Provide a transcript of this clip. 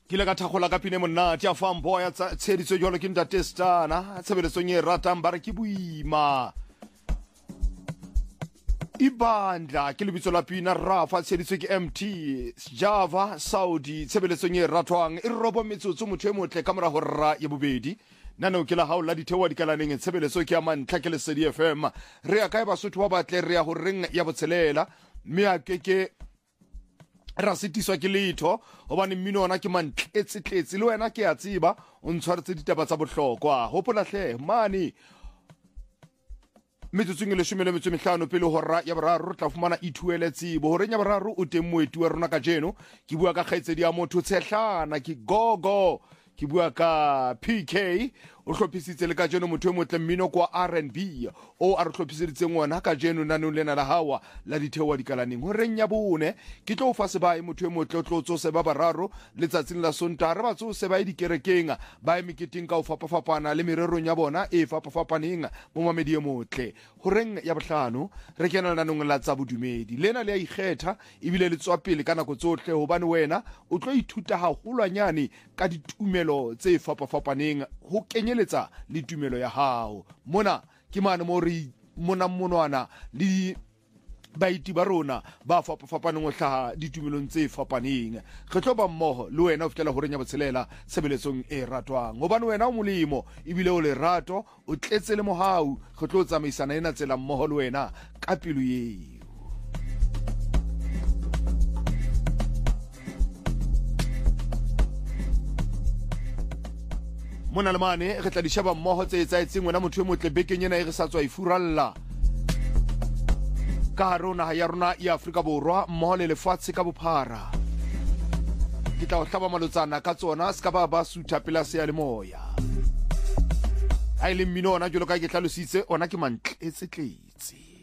Kile ka thagola ka pine monna tja fambo ya tsheditso jolo ke ntate Stana tshebeletsong e ratang bare ke buima ibandla ke lebitso la pina Rafa tsheditswe ke MT Java Saudi tshebeletsong e ratwang e robo metsotso motho e motle ka mora horra ya bobedi nano ke la haola dithewa dikalaneng tshebeletso ke ya mantlha ke le CDFM re ya kae basotho ba batle re ya ho reng ya botshelela mme a keke ra sitiswa ke letho hobane mmino ona ke mantletse le wena ke a tseba o ntshwaretse ditaba tsa bohlokwa hopola hle mane metsotsong le 15 pele horra ya boraro tla fumana ithueletse bo horeng ya boraro o teng moeti wa rona ka jeno ke bua ka kgaitsedi ya motho tshehlana ke gogo ke bua ka PK o hlophisitse le ka jeno motho e motle mmino kwa R&B o a re hlophiseditseng ona ka jeno nanong lena la hawa la dithewa dikalaneng ho reng ya bone ke tlo fa sebae motho e motle o tlo tsose ba bararo letsatsing la sonta re ba tsose ba dikerekeng ba emiketing ka o fapafapana le mererong ya bona e fapafapaneng mo mamedi e motle ho reng ya bohlano re kena nanong la tsa bodumedi lena le a ikgetha ebile le tswa pele ka nako tsohle hobane wena o tlo ithuta hahulwanyane ka ditumelo tse fapafapaneng ho kenyeletsa le tumelo ya hao mona ke mane mo re monwana le baiti ba rona ba fapafapaneng o hlaha ditumelong tse fapaneng re tlo ba mmoho le wena o fitela ho renya botshelela sebeletsong e ratwang hobane wena o molemo ebile o le rato o tletse le mohau re tlo tsamaisana ena tsela mmoho le wena ka pelo eo mona le mane re tla di sheba mmoho tse etsaetseng wena motho e motle bekeng ena e re sa tswa ifuralla ka rona ya rona ya Afrika Borwa mmoho le lefatshe ka bophara ke tla o hlaba malotsana ka tsona ska ba sutha pela se ya le moya a ile mmino ona jolo ka ke hlalositse ona ke mantletse